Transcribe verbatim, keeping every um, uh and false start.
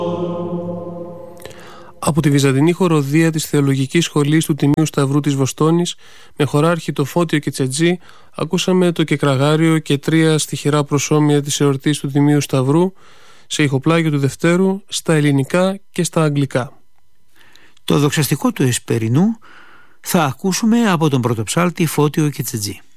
Από τη Βυζαντινή χοροδία της Θεολογικής Σχολής του Τιμίου Σταυρού της Βοστόνης, με χωράρχη το Φώτιο και Τσετζή, ακούσαμε το κεκραγάριο και τρία στιχερά προσώμια της εορτής του Τιμίου Σταυρού, σε ηχοπλάγιο του Δευτέρου, στα ελληνικά και στα αγγλικά. Το δοξαστικό του Εσπερινού θα ακούσουμε από τον πρωτοψάλτη Φώτιο και Τσετζή.